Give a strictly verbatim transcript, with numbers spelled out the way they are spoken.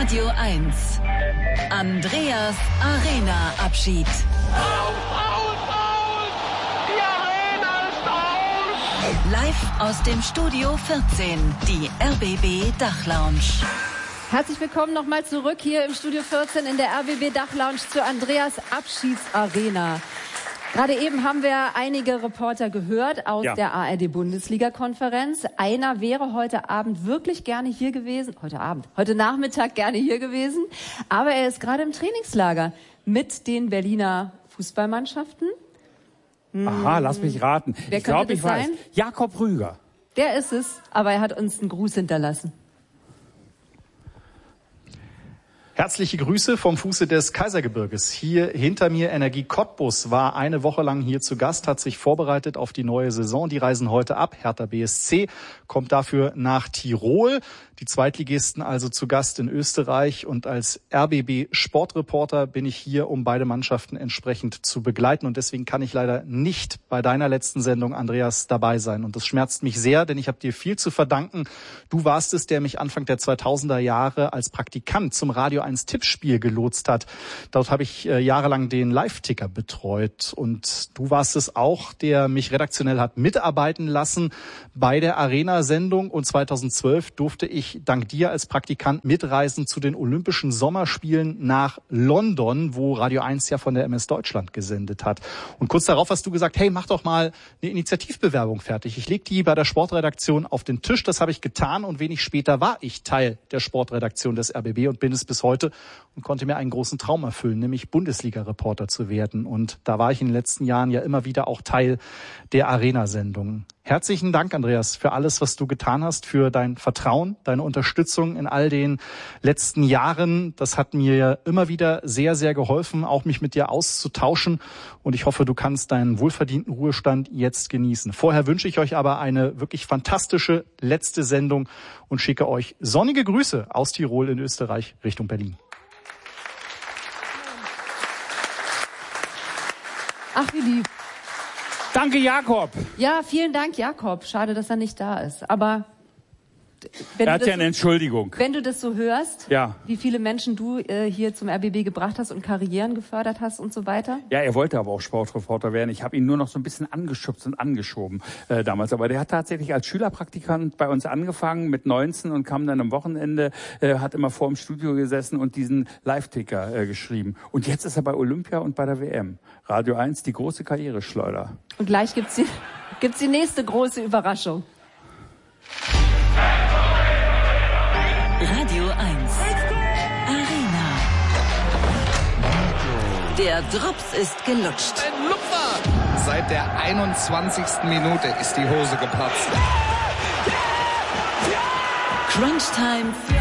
Radio eins. Andreas Arena-Abschied. Aus, aus, aus! Die Arena ist aus! Live aus dem Studio vierzehn, die R B B Dachlounge. Herzlich willkommen nochmal zurück hier im Studio vierzehn in der R B B Dachlounge zur Andreas Abschiedsarena. Gerade eben haben wir einige Reporter gehört aus ja. der A R D-Bundesliga-Konferenz. Einer wäre heute Abend wirklich gerne hier gewesen, heute Abend, heute Nachmittag gerne hier gewesen, aber er ist gerade im Trainingslager mit den Berliner Fußballmannschaften. Hm. Aha, lass mich raten. Wer ich glaube, ich sein? weiß. Jakob Rüger. Der ist es, aber er hat uns einen Gruß hinterlassen. Herzliche Grüße vom Fuße des Kaisergebirges. Hier hinter mir Energie Cottbus war eine Woche lang hier zu Gast, hat sich vorbereitet auf die neue Saison. Die reisen heute ab. Hertha B S C kommt dafür nach Tirol. Die Zweitligisten also zu Gast in Österreich. Und als R B B-Sportreporter bin ich hier, um beide Mannschaften entsprechend zu begleiten. Und deswegen kann ich leider nicht bei deiner letzten Sendung, Andreas, dabei sein. Und das schmerzt mich sehr, denn ich habe dir viel zu verdanken. Du warst es, der mich Anfang der zweitausender Jahre als Praktikant zum Radio eins Tippspiel gelotst hat. Dort habe ich äh, jahrelang den Live-Ticker betreut. Und du warst es auch, der mich redaktionell hat mitarbeiten lassen bei der Arena-Sendung. Und zweitausendzwölf durfte ich dank dir als Praktikant mitreisen zu den Olympischen Sommerspielen nach London, wo Radio eins ja von der M S Deutschland gesendet hat. Und kurz darauf hast du gesagt, hey, mach doch mal eine Initiativbewerbung fertig. Ich leg die bei der Sportredaktion auf den Tisch. Das habe ich getan und wenig später war ich Teil der Sportredaktion des R B B und bin es bis heute und konnte mir einen großen Traum erfüllen, nämlich Bundesliga-Reporter zu werden. Und da war ich in den letzten Jahren ja immer wieder auch Teil der Arena-Sendungen. Herzlichen Dank, Andreas, für alles, was du getan hast, für dein Vertrauen, deine Unterstützung in all den letzten Jahren. Das hat mir immer wieder sehr, sehr geholfen, auch mich mit dir auszutauschen. Und ich hoffe, du kannst deinen wohlverdienten Ruhestand jetzt genießen. Vorher wünsche ich euch aber eine wirklich fantastische letzte Sendung und schicke euch sonnige Grüße aus Tirol in Österreich Richtung Berlin. Ach, wie lieb. Danke, Jakob. Ja, vielen Dank, Jakob. Schade, dass er nicht da ist. Aber wenn er hat du das, ja eine Entschuldigung. Wenn du das so hörst, ja. wie viele Menschen du äh, hier zum R B B gebracht hast und Karrieren gefördert hast und so weiter. Ja, er wollte aber auch Sportreporter werden. Ich habe ihn nur noch so ein bisschen angeschubst und angeschoben äh, damals. Aber der hat tatsächlich als Schülerpraktikant bei uns angefangen mit neunzehn und kam dann am Wochenende, äh, hat immer vor dem Studio gesessen und diesen Live-Ticker äh, geschrieben. Und jetzt ist er bei Olympia und bei der W M. Radio eins, die große Karriereschleuder. Und gleich gibt's die, gibt's die nächste große Überraschung. Radio eins. Arena. Der Drops ist gelutscht. Ein Lupfer! Seit der einundzwanzigsten Minute ist die Hose geplatzt. Crunch Time für